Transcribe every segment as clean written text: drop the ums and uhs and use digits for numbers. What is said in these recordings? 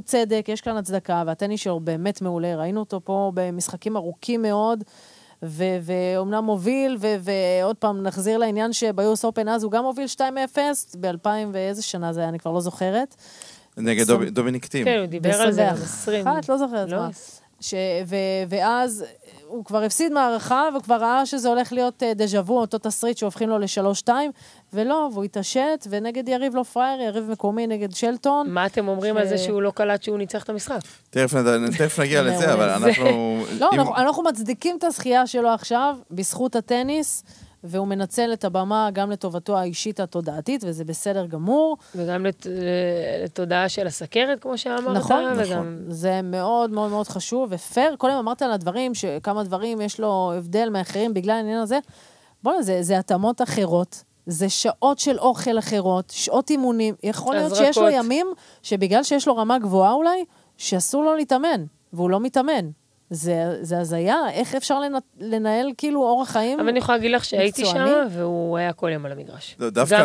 צדק, יש כאן הצדקה, והטניס שלו באמת מעולה, ראינו אותו פה במשחקים ארוכים מאוד, ואומנם מוביל, ועוד פעם נחזיר לעניין שביוס אופן אז הוא גם מוביל 2-0, ב-2000 ואיזה שנה זה היה, אני כבר לא זוכרת. נגד דומיניק טים. כן, הוא דיבר על זה, 20. לא זוכרת מה. ואז הוא כבר הפסיד מערכה, וכבר ראה שזה הולך להיות דז'אבו, אותו תסריט שהופכים לו ל3-2, ולא, והוא התעשת, ונגד יריב לא פרייר, יריב מקומי נגד שלטון. מה אתם אומרים על זה שהוא לא קלט שהוא ניצח את המשחק? תכף נגיע לזה, אבל אנחנו... לא, אנחנו מצדיקים את הזכייה שלו עכשיו, בזכות הטניס, והוא מנצל את הבמה גם לטובתו האישית התודעתית, וזה בסדר גמור. וגם לתודעה של הסכרת, כמו שאמרת. נכון, נכון. זה מאוד מאוד מאוד חשוב, ופייר, קודם אמרת על הדברים, שכמה דברים יש לו הבדל מאחרים בגלל העניין הזה. בואו, זה התאמות אחרות, זה שעות של אוכל אחרות, שעות אימונים. יכול להיות שיש לו ימים, שבגלל שיש לו רמה גבוהה אולי, שאסור לו להתאמן, והוא לא מתאמן. זה הזיה, איך אפשר לנהל כאילו אורח חיים? אבל אני יכולה להגיד לך שהייתי שם, והוא היה כל יום על המגרש. דווקא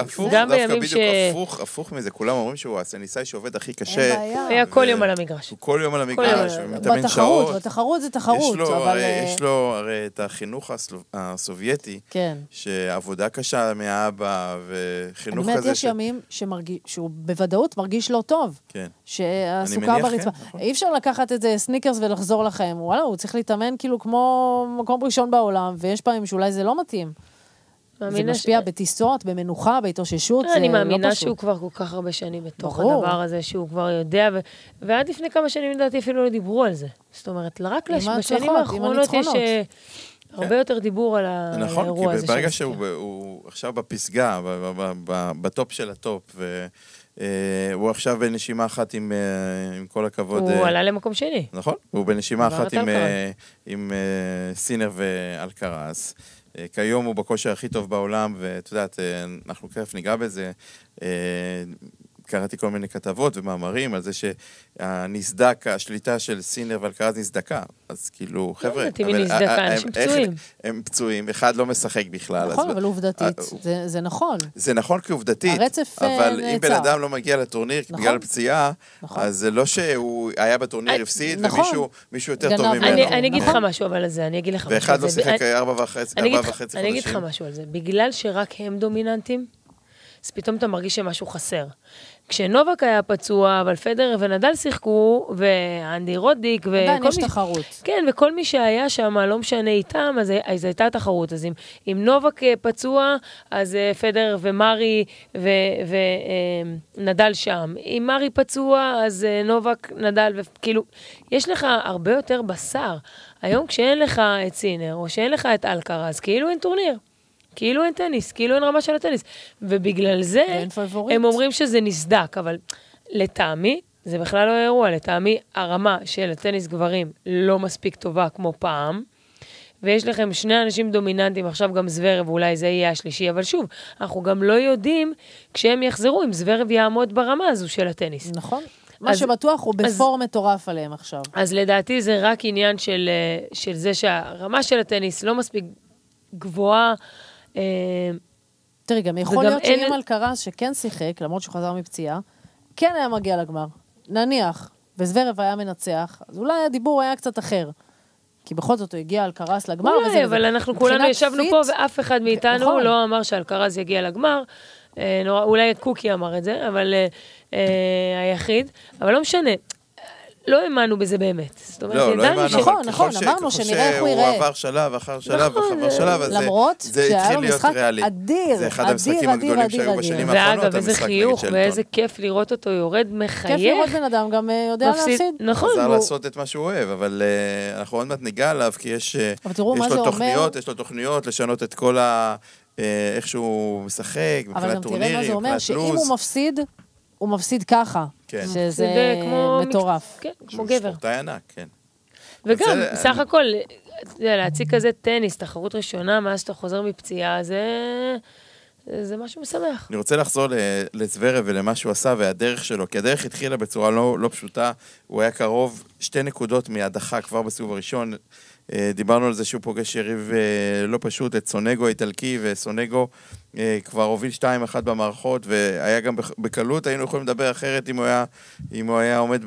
בדיוק הפוך מזה, כולם אומרים שהוא הטניסאי שעובד הכי קשה. היה כל יום על המגרש. הוא כל יום על המגרש, ומתאמן שעות. בתחרות זה תחרות. יש לו הרי את החינוך הסובייטי, שעבודה קשה מהאבא, וחינוך כזה. אני אומרת, יש ימים שהוא בוודאות מרגיש לא טוב. שהסוכר ברצפה. אי אפשר לקחת את זה סניקרס ולחזור לכם. וואלה, הוא צריך להתאמן כאילו כמו מקום ראשון בעולם, ויש פעמים שאולי זה לא מתאים. זה משפיע בטיסות, במנוחה, בהתאוששות, זה לא פשוט. אני מאמינה שהוא כבר כל כך הרבה שנים בתוך הדבר הזה, שהוא כבר יודע, ועד לפני כמה שנים לדעתי אפילו לא דיברו על זה. זאת אומרת, רק בשנים האחרונות יש הרבה יותר דיבור על האירוע הזה. נכון, כי ברגע שהוא עכשיו בפסגה, בטופ של הטופ, הוא עכשיו בנשימה אחת עם כל הכבוד... הוא עלה למקום שני. נכון, הוא בנשימה אחת עם סינר ואלקרז. כיום הוא בכושר הכי טוב בעולם, ואת יודעת, אנחנו כיף ניגע בזה. קראתי כל מיני כתבות ומאמרים על זה שהנסדק, השליטה של סינר ואלקרז נסדקה. אז כאילו, חבר'ה... אנשים פצועים. הם פצועים, אחד לא משחק בכלל. נכון, אבל עובדתית, זה נכון. זה נכון כעובדתית, אבל אם בן אדם לא מגיע לטורניר בגלל פציעה, אז זה לא שהוא היה בטורניר הפסיד, ומישהו יותר טוב ממנו. אני אגיד לך משהו אבל על זה, אני אגיד לך משהו על זה. ואחד לא שיחק 4.5 חודשים. אני אגיד לך משהו על זה. בגלל שרק הם דומיננטים, אז פתאום אתה מרגיש שמשהו חסר. כשנובק היה פצוע, אבל פדרר ונדל שיחקו, ואנדי רודיק, עדיין יש תחרות. כן, וכל מי שהיה שם, לא משנה איתם, אז הייתה תחרות. אז אם נובק פצוע, אז פדרר ומרי ונדל שם. אם מרי פצוע, אז נובק, נדל, וכאילו, יש לך הרבה יותר בשר. היום כשאין לך את סינר, או שאין לך את אלקרז, כאילו אין טורניר. כאילו אין טניס, כאילו אין רמה של הטניס. ובגלל זה הם אומרים שזה נסדק, אבל לטעמי, זה בכלל לא אירוע, לטעמי הרמה של הטניס גברים לא מספיק טובה כמו פעם, ויש לכם שני אנשים דומיננטים, עכשיו גם זוורב, ואולי זה יהיה השלישי, אבל שוב, אנחנו גם לא יודעים כשהם יחזרו, אם זוורב יעמוד ברמה הזו של הטניס. נכון. מה שבטוח הוא בפור מטורף עליהם עכשיו. אז לדעתי זה רק עניין של זה שהרמה של הטניס לא מספיק גבוהה, תראי, גם יכול להיות שאם אלקרז שכן שיחק, למרות שהוא חזר מפציעה, כן היה מגיע לגמר. נניח, וזוורב היה מנצח, אז אולי הדיבור היה קצת אחר. כי בכל זאת הוא הגיע אלקרז לגמר. אולי, אבל אנחנו כולנו ישבנו פה, ואף אחד מאיתנו לא אמר שאלקרז יגיע לגמר. אולי קוקי אמר את זה, אבל היחיד. אבל לא משנה. לא האמנו בזה באמת. זאת אומרת, ידענו נכון, אמרנו שנראה איך הוא יראה. הוא עבר שלב אחר שלב אחר שלב, למרות שהיה לו משחק אדיר, זה אחד המשחקים הגדולים שהיו בשנים האחרונות. ואגב, איזה חיוך ואיזה כיף לראות אותו יורד מחייך. כיף לראות בן אדם, גם יודע להפסיד. נכון. חזר לעשות את מה שהוא אוהב, אבל אנחנו עוד מעט ניגע עליו, כי יש לו תוכניות לשנות את כל איך שהוא משחק, מבחינת טורנירים, מבחינת לוז. שאם הוא מפסיד, הוא מפסיד ככה. שזה מטורף. כן, כמו גבר. ספורטאי ענק, כן. וגם, סך הכל, להציג כזה טניס, תחרות ראשונה, מאז שאתה חוזר מפציעה, זה משהו משמח. אני רוצה לחזור לזוורב ולמה שהוא עשה והדרך שלו, כי הדרך התחילה בצורה לא פשוטה, הוא היה קרוב 2 נקודות מהדחה כבר בסיבוב הראשון, דיברנו על זה שהוא פוגש יריב לא פשוט, את סונגו האיטלקי, וסונגו כבר הוביל 2-1 במערכות, והיה גם בקלות, היינו יכולים לדבר אחרת אם הוא היה עומד